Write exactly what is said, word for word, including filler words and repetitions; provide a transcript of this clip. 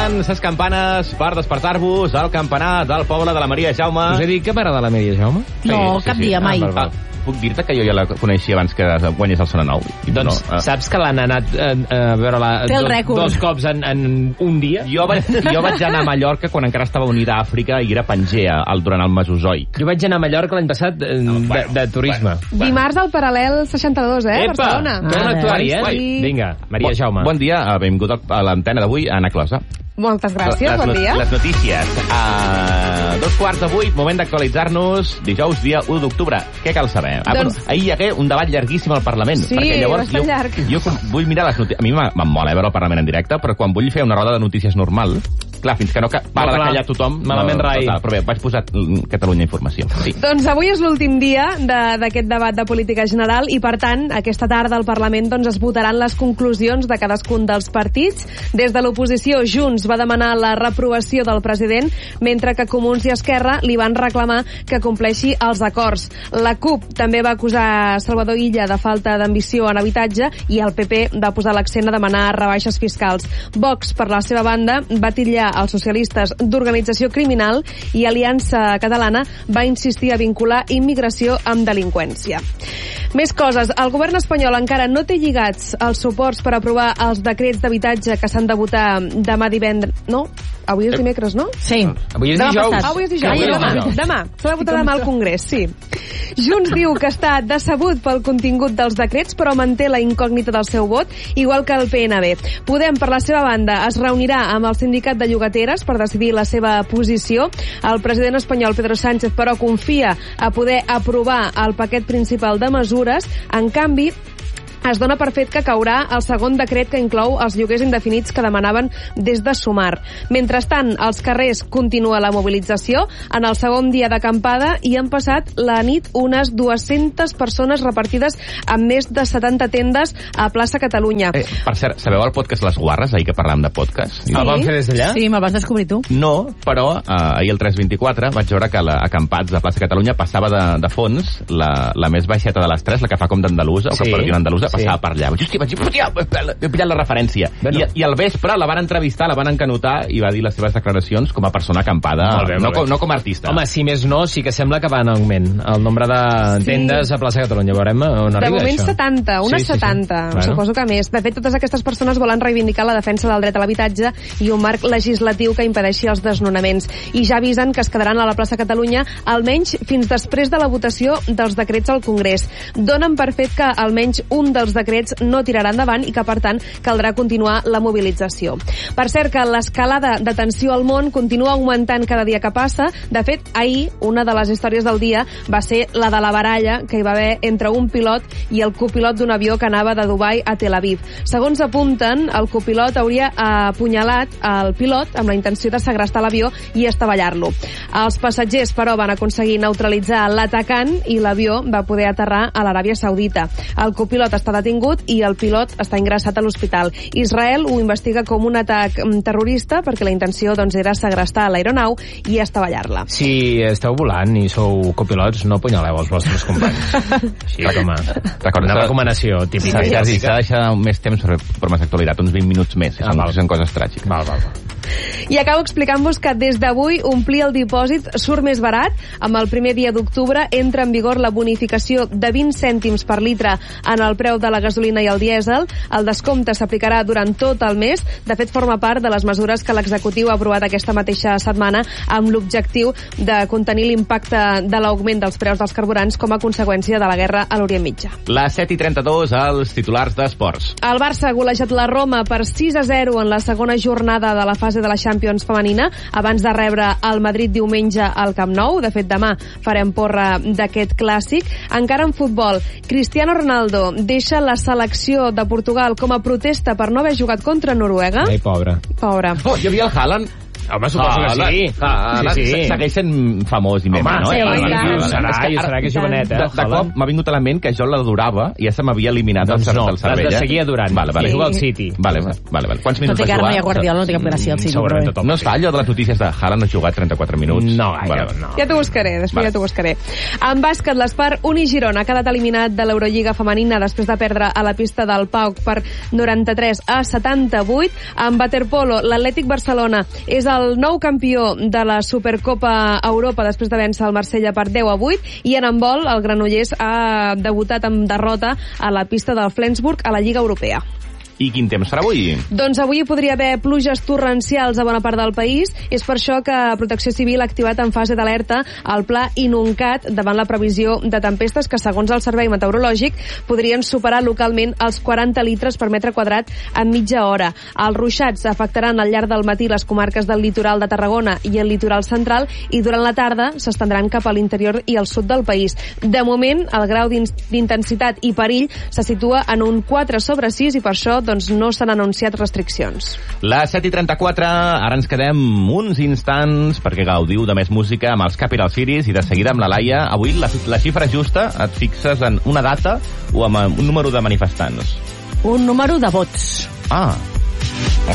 sonen ses campanes per despertar-vos al campanar del poble de la Maria Jaume. Us he dit que m'agrada la Maria Jaume? No, cap dia, mai. Ah, val, val. Puc dir-te que jo ja la coneixia abans que guanyés el Sona Nou. Doncs no, eh. saps que l'han anat a, a veure-la dos, dos cops en, en un dia? Jo vaig, jo vaig anar a Mallorca quan encara estava unida a Àfrica i era Pangea el, durant el Mesozoic. Jo vaig anar a Mallorca l'any passat de, no, bueno, de, de turisme. Bueno, bueno. Dimarts al Paral·lel seixanta-dos, eh? Epa! Barcelona. Torna a actuar-hi, eh? Sí. Vinga, Maria bon, Jaume. Bon dia, benvingut a l'antena d'avui, Anna Closa. Moltes gràcies, les, bon dia. Les notícies. A dos quarts de vuit, moment d'actualitzar-nos, dijous, dia u d'octubre. Què cal saber? Ah, doncs... bueno, ahir hi hagué un debat llarguíssim al Parlament. Sí, perquè llavors bastant jo, llarg. Jo vull mirar les notícies. A mi me'n mola veure el Parlament en directe, però quan vull fer una roda de notícies normal, clar, fins que no para de callar tothom... Malament no, rai. Total, però bé, vaig posar Catalunya Informació. Sí. Doncs avui és l'últim dia d'aquest debat de política general i, per tant, aquesta tarda al Parlament doncs, es votaran les conclusions de cadascun dels partits. Des de l'oposició, Junts va demanar la reprovació del president, mentre que Comuns i Esquerra li van reclamar que compleixi els acords. La CUP també va acusar Salvador Illa de falta d'ambició en habitatge i el P P va posar l'accent a demanar rebaixes fiscals. Vox, per la seva banda, va titllar els socialistes d'organització criminal i Aliança Catalana va insistir a vincular immigració amb delinqüència. Més coses. El govern espanyol encara no té lligats els suports per aprovar els decrets d'habitatge que s'han de votar demà divendres. No? Avui és dimecres, no? Sí. Avui és dijous. Avui és dijous. Ai, demà. Demà. S'ha de votar demà al Congrés, sí. Junts diu que està decebut pel contingut dels decrets, però manté la incògnita del seu vot, igual que el P N B. Podem, per la seva banda, es reunirà amb el sindicat de llogateres per decidir la seva posició. El president espanyol, Pedro Sánchez, però confia a poder aprovar el paquet principal de mesures. En canvi, es dona per fet que caurà el segon decret que inclou els lloguers indefinits que demanaven des de Sumar. Mentrestant, als carrers continua la mobilització. En el segon dia d'acampada hi han passat la nit unes dues-centes persones repartides en més de setanta tendes a plaça Catalunya. Eh, per cert, sabeu el podcast Les Guarres, ahir que parlàvem de podcast? Sí. El vam fer des d'allà? Sí, me'l vas descobrir tu. No, però eh, ahir el tres vint-i-quatre vaig veure que l'acampats de plaça Catalunya passava de, de fons la, la més baixeta de les tres, la que fa com d'andalusa, o que Sí. per dir una andalusa, Sí. passava per allà. Hòstia, vaig dir, hòstia, he pillat la referència. Bueno. I, I al vespre la van entrevistar, la van encanotar i va dir les seves declaracions com a persona acampada, Molt bé, molt no, bé. com, no com a artista. Home, si més no, sí que sembla que va en augment el nombre de Sí. tendes a plaça Catalunya. Veurem on De arriba moment això. setanta, unes Sí, sí, sí. setanta, Bueno. suposo que més. De fet, totes aquestes persones volen reivindicar la defensa del dret a l'habitatge i un marc legislatiu que impedeixi els desnonaments. I ja avisen que es quedaran a la plaça Catalunya almenys fins després de la votació dels decrets al Congrés. Donen per fet que almenys un dels decrets no tirarà endavant i que, per tant, caldrà continuar la mobilització. Per cert, que l'escalada de tensió al món continua augmentant cada dia que passa. De fet, ahir, una de les històries del dia va ser la de la baralla que hi va haver entre un pilot i el copilot d'un avió que anava de Dubai a Tel Aviv. Segons apunten, el copilot hauria apunyalat el pilot amb la intenció de segrestar l'avió i estavellar-lo. Els passatgers, però, van aconseguir neutralitzar l'atacant i l'avió va poder aterrar a l'Aràbia Saudita. El copilot està detingut i el pilot està ingressat a l'hospital. Israel ho investiga com un atac terrorista perquè la intenció doncs, era segrestar l'aeronau i estavellar-la. Si esteu volant i sou copilots, no apunyaleu els vostres companys. Així com a... Recorda, una recomanació típica. S'ha de deixar més temps per, per més actualitat, uns vint minuts més, si Ah, són, val. si són coses tràgiques. Val, val, val. I acabo explicant-vos que des d'avui omplir el dipòsit surt més barat. Amb el primer dia d'octubre entra en vigor la bonificació de vint cèntims per litre en el preu de la gasolina i el dièsel. El descompte s'aplicarà durant tot el mes. De fet, forma part de les mesures que l'executiu ha aprovat aquesta mateixa setmana amb l'objectiu de contenir l'impacte de l'augment dels preus dels carburants com a conseqüència de la guerra a l'Orient Mitjà. Les set i trenta-dos, els titulars d'esports. El Barça ha golejat la Roma per sis a zero en la segona jornada de la fase de la Champions femenina, abans de rebre el Madrid diumenge al Camp Nou. De fet, demà farem porra d'aquest clàssic. Encara en futbol, Cristiano Ronaldo deixa la selecció de Portugal com a protesta per no haver jugat contra Noruega. Ai, pobre. Pobre. Oh, hi havia el Haaland. Home, suposo que sí. Ah, sí, sí. Segueix sent famós i meme, Home, no? sí, Vale, i vale, tant. vale, Ho vale. serà, És que i ara- serà que és jovenet, eh? De, de cop m'ha vingut a la ment que jo l'adorava i ja se m'havia eliminat Doncs del, no, del cervell. l'has de eh? seguir adorant. Vale, vale. I juga al City. Vale, vale, vale, vale. Quants Tot minuts i va que ara no hi ha jugar? Guardiola, no té cap gràcia al City. Segurament però bé. tot. No es fa allò de les notícies de Haaland ha jugat trenta-quatre minuts? No gaire, Vale. no. Ja t'ho buscaré, després Vale. ja t'ho buscaré. En bàsquet, l'Espar Uni Girona ha quedat eliminat de l'Eurolliga femenina després de perdre a la pista del P A O C per noranta-tres a setanta-vuit. En waterpolo, l'Atlètic Barcelona és el nou campió de la Supercopa Europa després de vèncer el Marsella per deu a vuit, i en handbol el Granollers ha debutat amb derrota a la pista del Flensburg a la Lliga Europea. I quin temps farà avui? Doncs avui hi podria haver pluges torrencials a bona part del país. És per això que Protecció Civil ha activat en fase d'alerta el pla Inuncat davant la previsió de tempestes que, segons el Servei Meteorològic, podrien superar localment els quaranta litres per metre quadrat en mitja hora. Els ruixats afectaran al llarg del matí les comarques del litoral de Tarragona i el litoral central, i durant la tarda s'estendran cap a l'interior i al sud del país. De moment, el grau d'intensitat i perill se situa en un quatre sobre sis, i per això doncs no s'han anunciat restriccions. Les set i trenta-quatre, ara ens quedem uns instants perquè gaudiu de més música amb els Capital Cities i de seguida amb la Laia. Avui la, la xifra justa et fixes en una data o amb un número de manifestants? Un número de vots. Ah,